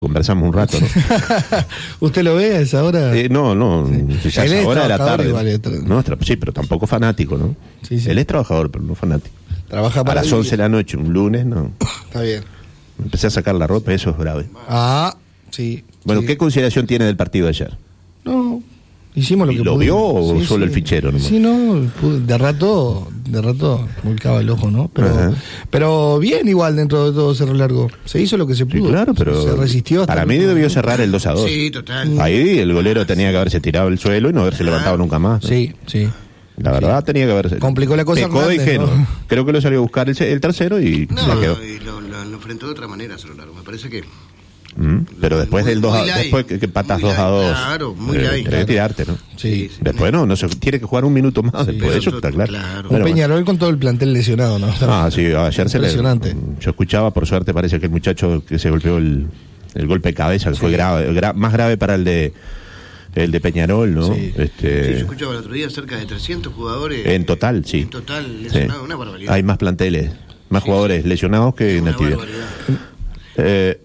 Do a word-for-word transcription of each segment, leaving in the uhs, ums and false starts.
Conversamos un rato, ¿no? ¿Usted lo ve a esa hora? Eh, no, no, sí. Ya Él es es hora de la tarde. igual, es tra- No, tra- sí, pero tampoco fanático, ¿no? Sí, sí. Él es trabajador, pero no fanático. Trabaja A para las el- once de la noche, un lunes, no. Está bien. Empecé a sacar la ropa, eso es grave. Ah, sí. Bueno, sí. ¿qué consideración tiene del partido de ayer? No, hicimos lo ¿Y que lo pudimos. vio o Sí, solo sí. el fichero nomás? Sí, no, pude- de rato, de rato volcaba el ojo, ¿no? Pero, Ajá. pero bien igual dentro de todo Cerro Largo. Se hizo lo que se Sí, pudo. claro, pero se resistió hasta para el mí último debió minuto. cerrar el dos a dos. Sí, total. Ahí el golero tenía que haberse tirado al suelo y no haberse levantado nunca más, ¿no? Sí, sí. La verdad tenía que haberse. Complicó la cosa Pecó de Hernández, ingenuo. ¿no? Creo que lo salió a buscar el, el tercero y No, se quedó. y lo, lo, lo enfrentó de otra manera, Cerro Largo. Me parece que. Mm, Pero después Muy- del dos a, muy light. después que, que patas Muy dos a light, dos. claro, muy eh, light, tenés que claro. tirarte, ¿no? Sí. Sí, Después no, no se tiene que jugar un minuto más después de eso eso, está claro. claro. Un Bueno, Peñarol con todo el plantel lesionado, ¿no? Ah, sí, ayer se le. Impresionante. Yo escuchaba, por suerte, parece que el muchacho que se golpeó el, el golpe de cabeza, que fue grave, gra- más grave para el de el de Peñarol, ¿no? Sí. Este, Sí, yo escuchaba el otro día cerca de trescientos jugadores. en total, sí. En total, Sí. lesionados, una barbaridad. Hay más planteles, más Sí, jugadores lesionados que en Una actividad. barbaridad. Eh,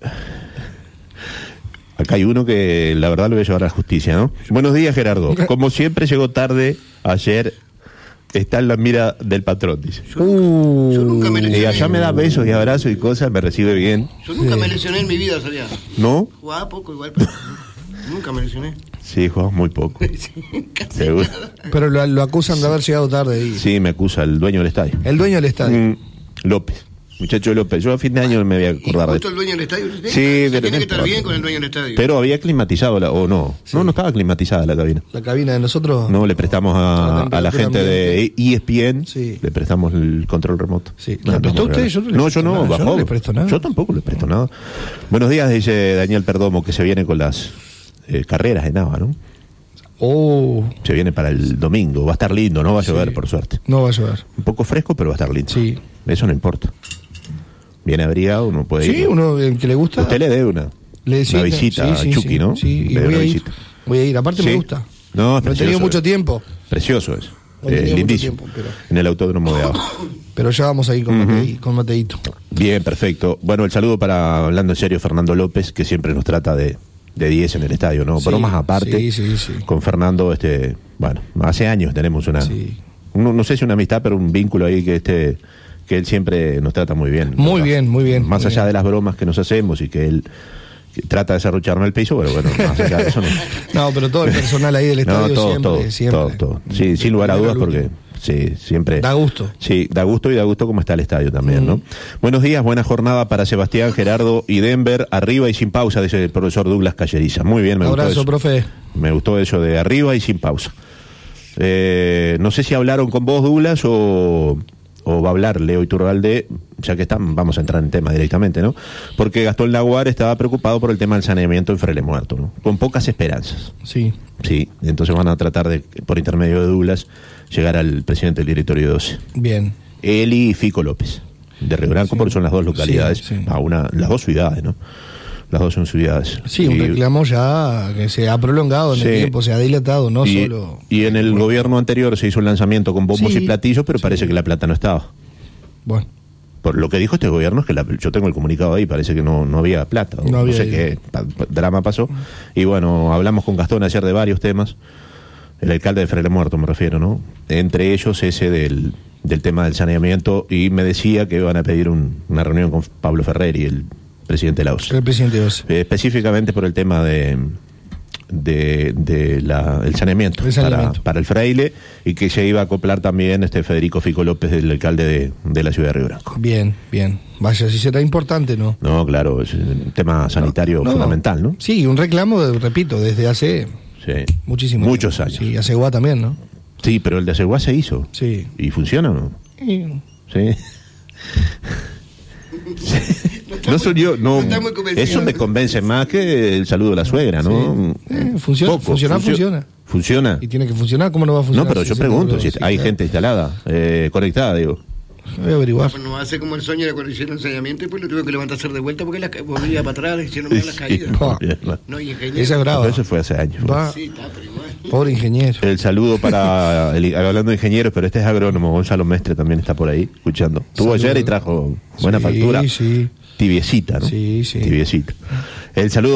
acá hay uno que la verdad lo voy a llevar a la justicia, ¿no? Buenos días, Gerardo. Como siempre llegó tarde ayer, está en la mira del patrón, dice. Uh, Yo nunca me Y lesioné. allá me da besos y abrazos y cosas, me recibe bien. Yo nunca me lesioné en mi vida, Soriano. ¿No? Jugaba poco igual, pero nunca me lesioné. Sí, jugamos muy poco. Sí, casi Seguro. nada. pero lo, lo acusan de haber llegado tarde ahí. Sí, me acusa el dueño del estadio. El dueño del estadio. Mm, López. Muchacho López. Yo a fin de año me voy a ¿Y acordar de justo el dueño del estadio? Sí, Se pero tiene no que estar importa. bien con el dueño del estadio. Pero había climatizado, la, o no. Sí. No, no estaba climatizada la cabina. La cabina de nosotros. No, le prestamos a, La a la gente de E S P N, Sí. le prestamos el control remoto. Sí. No, ¿Le prestó no, usted? no, Yo no le no, presto yo no, nada. Yo bajó. no le presto nada. Yo tampoco le presto nada. Buenos días, dice Daniel Perdomo, que se viene con las eh, carreras de Nava, ¿no? Oh, Se viene para el domingo. Va a estar lindo, no va a Sí. llover, por suerte. no va a llover. Un poco fresco, pero va a estar lindo. Sí. Eso no importa. Viene abrigado, uno puede Sí, ir. uno el que le gusta. Usted le debe una, le una visita sí, sí, a Chucky, sí, ¿no? Sí, y Le debe voy una a ir. visita. Voy a ir. Aparte Sí. me gusta. No, No he precioso tenido mucho es. tiempo, Precioso es. No he Eh, tenido mucho lindísimo. tiempo, pero- En el autódromo de abajo. pero ya vamos a ir con, Ujú. Matei- con Mateito. Bien, perfecto. Bueno, el saludo para, hablando en serio, Fernando López, que siempre nos trata de, de diez en el estadio, ¿no? Sí, Bromas aparte. sí, sí, sí. Con Fernando, este, bueno, hace años tenemos una, Sí. no, no sé si una amistad, pero un vínculo ahí que este, que él siempre nos trata muy bien. Muy ¿verdad? bien, muy bien, Más muy allá bien. de las bromas que nos hacemos y que él que trata de serrucharme el piso, pero bueno, más allá de eso no. No, pero todo el personal ahí del No, estadio todo, siempre, todo, siempre. todo, todo. Sí, sin lugar a Primero dudas, al porque sí, siempre. Da gusto. Sí, da gusto y da gusto como está el estadio también, Mm. ¿no? Buenos días, buena jornada para Sebastián, Gerardo y Denver. Arriba y sin pausa, dice el profesor Douglas Calleriza. Muy bien, me Abrazo, gustó eso. profe. Me gustó eso de arriba y sin pausa. Eh, no sé si hablaron con vos, Douglas, o, o va a hablar Leo Iturralde, ya que están, vamos a entrar en tema directamente, ¿no? Porque Gastón Laguar estaba preocupado por el tema del saneamiento en Frele Muerto, ¿no? Con pocas esperanzas. Sí. Sí, entonces van a tratar de, por intermedio de Douglas, llegar al presidente del directorio doce. Bien. Él y Fico López, de Río Branco, Sí. porque son las dos localidades, Sí, sí. a una, las dos ciudades, ¿no? Las dos son ciudades. Sí, un Y- reclamo ya que se ha prolongado en Sí. el tiempo, se ha dilatado, no y, solo. y en el gobierno anterior se hizo un lanzamiento con bombos Sí, y platillos, pero sí. parece que la plata no estaba. Bueno, Por lo que dijo este gobierno es que la- yo tengo el comunicado ahí, parece que no, no había plata. o No No, había sé ido. qué pa- pa- drama pasó. Y bueno, hablamos con Gastón ayer de varios temas. El alcalde de Frele Muerto me refiero, ¿no? Entre ellos ese del, del tema del saneamiento, y me decía que van a pedir un- una reunión con Pablo Ferreri, el presidente de la O S. el presidente Oce. Eh, específicamente por el tema de de, de la, el saneamiento, El saneamiento. Para, para el fraile, y que se iba a acoplar también este Federico Fico López, el alcalde de, de la ciudad de Río Branco. Bien, bien. Vaya, si será importante, ¿no? No, claro, es un tema sanitario No, fundamental, ¿no? Sí, un reclamo, repito, desde hace Sí. muchísimo Muchos tiempo. años. Sí, hace Guá también, ¿no? Sí, pero el de Aceguá se hizo. Sí. ¿Y funciona o no? Y- Sí. No soy yo, no. no está muy convencido. Eso me convence más que el saludo de la suegra, ¿no? Eh, funciona, Poco, funcionar, funcio- funciona. Funciona. Y tiene que funcionar, ¿cómo no va a funcionar? No, pero si yo se pregunto logró? si Sí, hay claro. gente instalada, eh, conectada, digo. Voy a averiguar. Bueno, va a ser como el sueño de cuando hicieron ensañamiento y pues lo tuve que levantar a hacer de vuelta porque la, ca- volvía para atrás, hicieron mal las caídas. Pa. No, y ingeniero. Esa es brava. Pero eso fue hace años. Va, Sí, está, pero igual. pobre ingeniero. El saludo para, el- hablando de ingenieros, pero este es agrónomo, Gonzalo Mestre también está por ahí, escuchando. Estuvo Saludo. ayer y trajo buena Sí, factura. sí. tibiecita, ¿no? Sí, sí. Tibiecita. El saludo